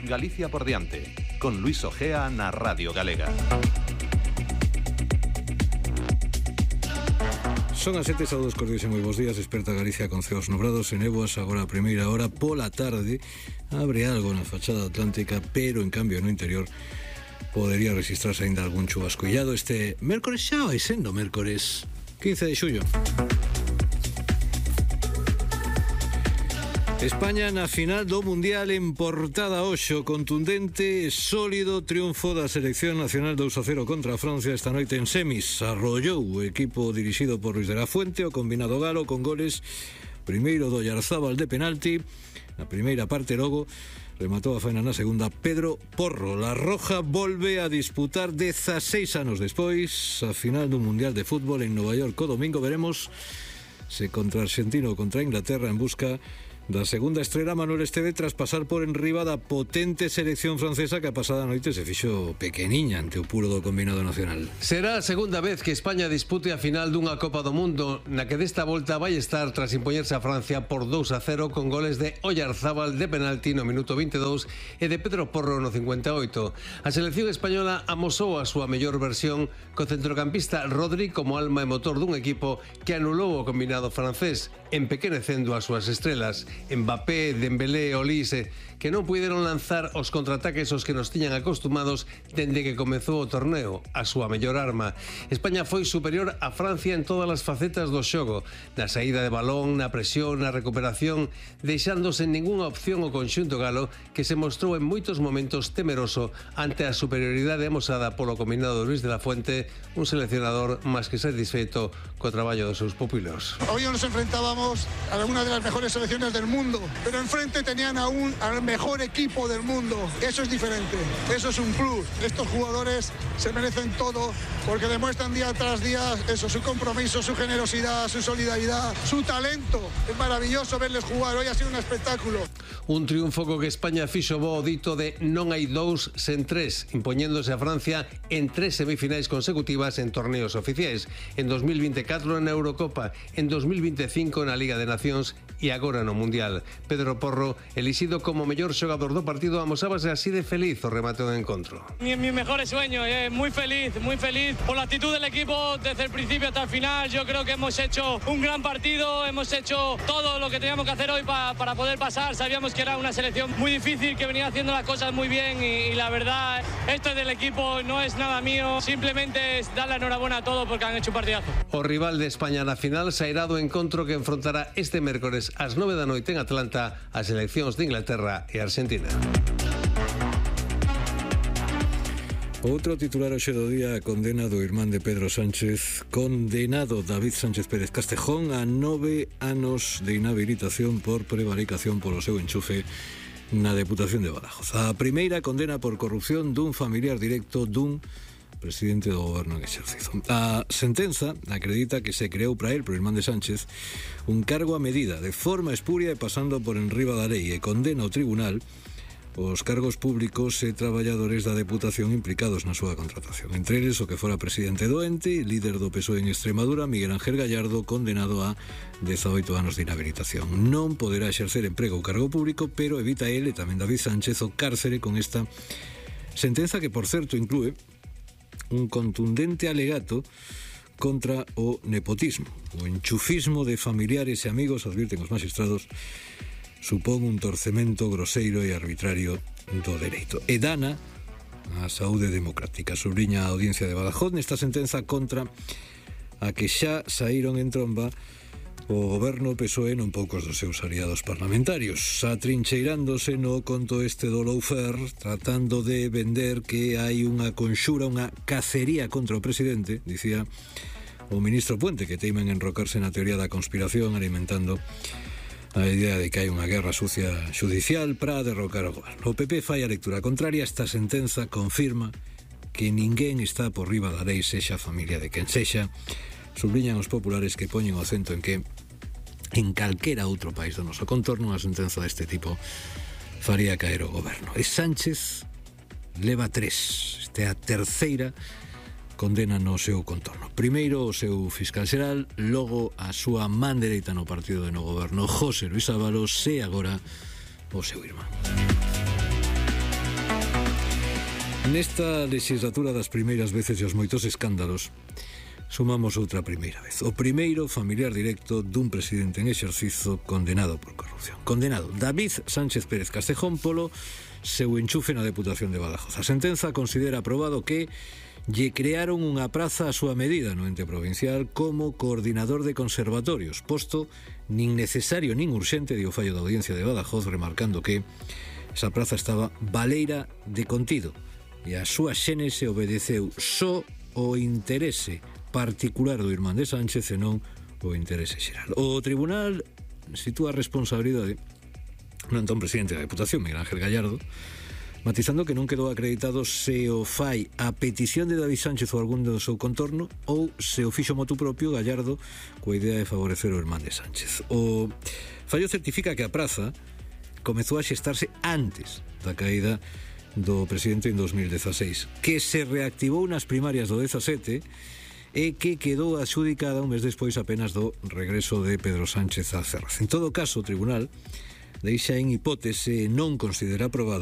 Galicia por diante, con Luis Ojea na Radio Galega. Son as 7, saúdos cordiais e moi bons días. Desperta Galicia con ceos nubrados e néboas agora a primeira hora. Pola tarde abre algo na fachada atlántica, pero en cambio no interior podería registrarse ainda algún chubascollado este mércores, xa vai sendo mércores 15 de xullo. España na final do Mundial en portada oxo, contundente e sólido triunfo da selección nacional 2-0 contra Francia esta noite en semis. Arrollou o equipo dirixido por Luis de la Fuente, o combinado galo, con goles primeiro do Oyarzábal de penalti na primeira parte, logo rematou a faena na segunda Pedro Porro. La Roja volve a disputar 16 anos despois a final dun Mundial de fútbol en Nova York o domingo. Veremos se contra Argentina ou contra Inglaterra en busca da segunda estrela Manuel Esteve tras pasar por enriba da potente selección francesa que a pasada noite se fixo pequeniña ante o puro do combinado nacional. Será a segunda vez que España dispute a final dunha Copa do Mundo, na que desta volta vai estar tras impoñerse a Francia por 2-0 con goles de Oyarzábal de penalti no minuto 22 e de Pedro Porro no 58. A selección española amosou a súa mellor versión co centrocampista Rodri como alma e motor dun equipo que anulou o combinado francés, empequenecendo as súas estrelas. Mbappé, Dembélé e Olise, que non puideron lanzar os contraataques aos que nos tiñan acostumados dende que comezou o torneo, a súa mellor arma. España foi superior a Francia en todas as facetas do xogo, na saída de balón, na presión, na recuperación, deixándose en ningunha opción o conxunto galo, que se mostrou en moitos momentos temeroso ante a superioridade amosada polo combinado Luis de la Fuente, un seleccionador máis que satisfeito co traballo dos seus pupilos. Hoy nos enfrentábamos a una de las mejores selecciones del mundo, pero enfrente tenían al mejor equipo del mundo. Eso es diferente, eso es un plus. Estos jugadores se merecen todo porque demuestran día tras día eso, su compromiso, su generosidad, su solidaridad, su talento. Es maravilloso verles jugar, hoy ha sido un espectáculo. Un triunfo co que España fixo bo o dito de non hai dous sen tres, impoñéndose a Francia en 3 semifinais consecutivas en torneos oficiais, en 2024 na Eurocopa, en 2025 na Liga de Nacións e agora no Mundial. Pedro Porro, elixido como mellor xogador do partido, amosábase así de feliz o remate do encontro. Mi mejor sueño, muy feliz por la actitud del equipo desde el principio hasta el final. Yo creo que hemos hecho un gran partido, hemos hecho todo lo que teníamos que hacer hoy para poder pasar. Sabíamos que era una selección muy difícil, que venía haciendo las cosas muy bien y la verdad, esto es del equipo, no es nada mío, simplemente es dar la enhorabuena a todos porque han hecho un partidazo. O rival de España na final sairá do encontro que enfrontará este mércores ás 9 da noite en Atlanta as seleccións de Inglaterra e Argentina. Outro titular hoxe do día, a condena do irmán de Pedro Sánchez, condenado David Sánchez Pérez Castejón a 9 anos de inhabilitación por prevaricación polo seu enchufe na Deputación de Badajoz. A primeira condena por corrupción dun familiar directo dun presidente do goberno en exercicio. A sentenza acredita que se creou para él, pro irmán de Sánchez, un cargo a medida, de forma espuria e pasando por enriba da lei, e condena ao tribunal os cargos públicos e traballadores da Deputación implicados na súa contratación. Entre eles, o que fora presidente do ente, líder do PSOE en Extremadura, Miguel Ángel Gallardo, condenado a 18 anos de inhabilitación. Non poderá exercer emprego ou cargo público, pero evita ele, tamén David Sánchez, o cárcere con esta sentenza que, por certo, inclúe un contundente alegato contra o nepotismo. O enchufismo de familiares e amigos, advirten os magistrados, supón un torcemento groseiro e arbitrario do dereito. E dana a saúde democrática. Subliña a Audiencia de Badajoz nesta sentenza contra a que xa saíron en tromba o goberno PSOE non poucos dos seus aliados parlamentarios, atrincheirándose no conto este do lawfare, tratando de vender que hai unha conxura, unha cacería contra o presidente, dicía o ministro Puente, que teima en enrocarse na teoría da conspiración, alimentando a idea de que hai unha guerra sucia judicial para derrocar o goberno. O PP fai a lectura contraria. Esta sentenza confirma que ninguén está por riba da lei, sexa a familia de quen sexa. Subliñan os populares que poñen o acento en que en calquera outro país do noso contorno unha sentenza deste tipo faría caer o goberno. E Sánchez leva 3. Esta é a terceira condena no seu contorno. Primeiro o seu fiscal xeral, logo a súa man dereita no partido de no goberno, José Luis Ábalos, e agora o seu irmán. Nesta legislatura das primeiras veces e os moitos escándalos, sumamos outra primeira vez. O primeiro familiar directo dun presidente en exercizo condenado por corrupción. Condenado David Sánchez Pérez Castejón polo seu enchufe na Deputación de Badajoz. A sentenza considera aprobado que lle crearon unha praza a súa medida no ente provincial como coordinador de conservatorios, posto nin necesario nin urxente, di o fallo da Audiencia de Badajoz, remarcando que esa praza estaba baleira de contido e a súa xénese obedeceu só o interese particular do irmán de Sánchez e non o interese xeral. O tribunal sitúa a responsabilidade no entón presidente da Deputación, Miguel Ángel Gallardo, matizando que non quedou acreditado se o fai a petición de David Sánchez ou algún do seu contorno ou se o fixo motu propio Gallardo coa idea de favorecer o irmán de Sánchez. O fallo certifica que a praza comezou a xestarse antes da caída do presidente en 2016, que se reactivou nas primarias do 17 e que quedou adxudicada un mes despois apenas do regreso de Pedro Sánchez a Ferraz. En todo caso, o tribunal deixa en hipótese non considera aprobado